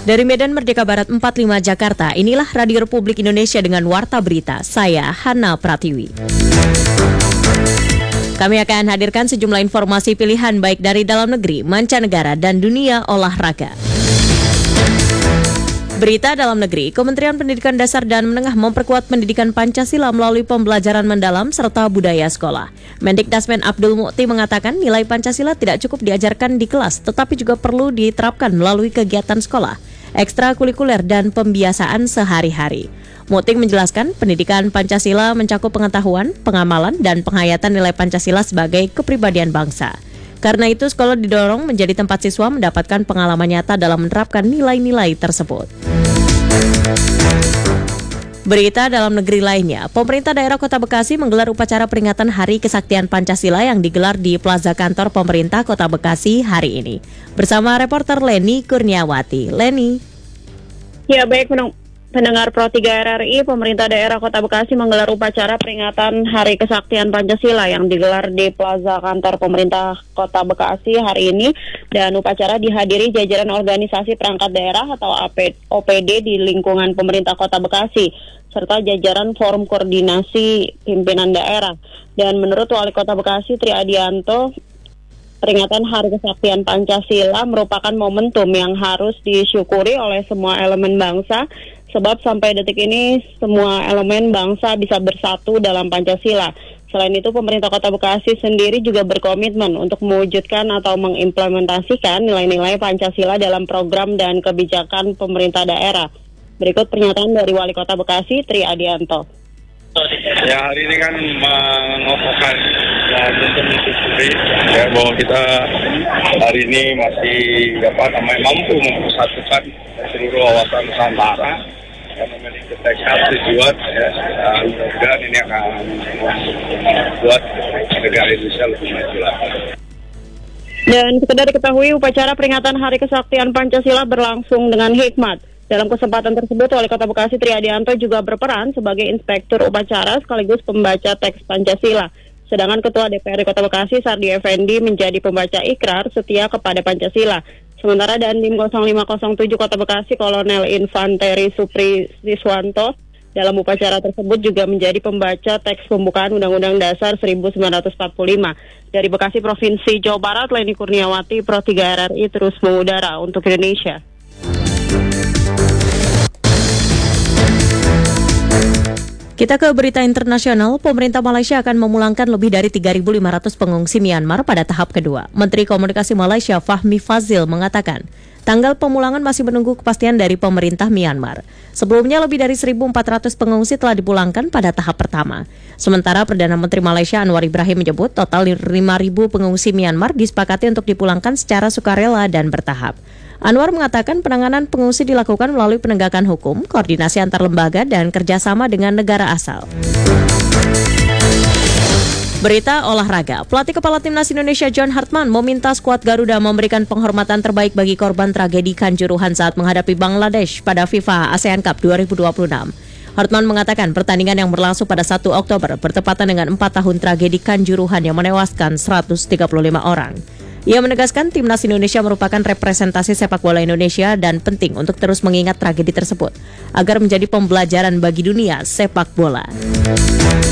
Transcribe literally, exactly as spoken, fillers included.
Dari Medan Merdeka Barat empat puluh lima Jakarta, inilah Radio Republik Indonesia dengan Warta Berita. Saya Hana Pratiwi. Kami akan hadirkan sejumlah informasi pilihan baik dari dalam negeri, mancanegara, dan dunia olahraga. Berita dalam negeri, Kementerian Pendidikan Dasar dan Menengah memperkuat pendidikan Pancasila melalui pembelajaran mendalam serta budaya sekolah. Mendikdasmen Abdul Mukti mengatakan nilai Pancasila tidak cukup diajarkan di kelas, tetapi juga perlu diterapkan melalui kegiatan sekolah, ekstrakurikuler, dan pembiasaan sehari-hari. Mukti menjelaskan pendidikan Pancasila mencakup pengetahuan, pengamalan, dan penghayatan nilai Pancasila sebagai kepribadian bangsa. Karena itu, sekolah didorong menjadi tempat siswa mendapatkan pengalaman nyata dalam menerapkan nilai-nilai tersebut. Berita dalam negeri lainnya, pemerintah daerah Kota Bekasi menggelar upacara peringatan Hari Kesaktian Pancasila yang digelar di Plaza Kantor Pemerintah Kota Bekasi hari ini. Bersama reporter Leni Kurniawati. Leni. Ya, baik pendengar Pro tiga R R I, pemerintah daerah Kota Bekasi menggelar upacara peringatan Hari Kesaktian Pancasila yang digelar di Plaza Kantor Pemerintah Kota Bekasi hari ini, dan upacara dihadiri jajaran organisasi perangkat daerah atau O P D di lingkungan pemerintah Kota Bekasi serta jajaran Forum Koordinasi Pimpinan Daerah. Dan menurut Wali Kota Bekasi Tri Adianto, peringatan Hari Kesaktian Pancasila merupakan momentum yang harus disyukuri oleh semua elemen bangsa, sebab sampai detik ini semua elemen bangsa bisa bersatu dalam Pancasila. Selain itu, pemerintah Kota Bekasi sendiri juga berkomitmen untuk mewujudkan atau mengimplementasikan nilai-nilai Pancasila dalam program dan kebijakan pemerintah daerah. Berikut pernyataan dari Wali Kota Bekasi, Tri Adianto. Ya, hari ini kan mengokohkan dan tentu mensyukuri ya bahwa kita hari ini masih dapat mampu mempersatukan seluruh wawasan Nusantara yang memiliki tekad tujuan ya, dan mudah-mudahan ini akan membuat negara Indonesia lebih maju lagi. Dan sekedar diketahui, upacara peringatan Hari Kesaktian Pancasila berlangsung dengan hikmat. Dalam kesempatan tersebut, Wali Kota Bekasi Tri Adianto juga berperan sebagai inspektur upacara sekaligus pembaca teks Pancasila. Sedangkan Ketua D P R D Kota Bekasi Sardi Effendi menjadi pembaca ikrar setia kepada Pancasila. Sementara Dandim nol lima nol tujuh Kota Bekasi Kolonel Infanteri Supri Siswanto dalam upacara tersebut juga menjadi pembaca teks pembukaan Undang-Undang Dasar seribu sembilan ratus empat puluh lima. Dari Bekasi Provinsi Jawa Barat, Leni Kurniawati, Pro tiga R R I terus mengudara untuk Indonesia. Kita ke berita internasional. Pemerintah Malaysia akan memulangkan lebih dari tiga ribu lima ratus pengungsi Myanmar pada tahap kedua. Menteri Komunikasi Malaysia Fahmi Fazil mengatakan, tanggal pemulangan masih menunggu kepastian dari pemerintah Myanmar. Sebelumnya lebih dari seribu empat ratus pengungsi telah dipulangkan pada tahap pertama. Sementara Perdana Menteri Malaysia Anwar Ibrahim menyebut total lima ribu pengungsi Myanmar disepakati untuk dipulangkan secara sukarela dan bertahap. Anwar mengatakan penanganan pengungsi dilakukan melalui penegakan hukum, koordinasi antar lembaga, dan kerjasama dengan negara asal. Berita olahraga, pelatih kepala timnas Indonesia John Hartman meminta skuad Garuda memberikan penghormatan terbaik bagi korban tragedi Kanjuruhan saat menghadapi Bangladesh pada FIFA ASEAN Cup dua ribu dua puluh enam. Hartman mengatakan pertandingan yang berlangsung pada satu Oktober bertepatan dengan empat tahun tragedi Kanjuruhan yang menewaskan seratus tiga puluh lima orang. Ia menegaskan timnas Indonesia merupakan representasi sepak bola Indonesia dan penting untuk terus mengingat tragedi tersebut agar menjadi pembelajaran bagi dunia sepak bola.